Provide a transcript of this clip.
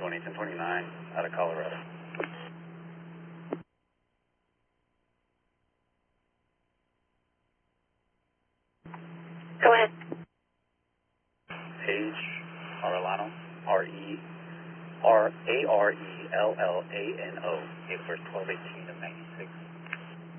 1029 out of Colorado. Go ahead. Paige Arellano, R-E-A-R-E-L-L-A-N-O, date of birth 12/18.